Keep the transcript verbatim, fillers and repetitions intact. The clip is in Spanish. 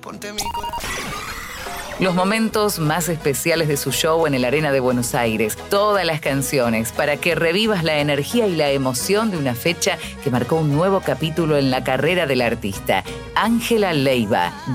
Ponte mi corazón. Los momentos más especiales de su show en el Arena de Buenos Aires. Todas las canciones para que revivas la energía y la emoción de una fecha que marcó un nuevo capítulo en la carrera del artista. Ángela Leiva.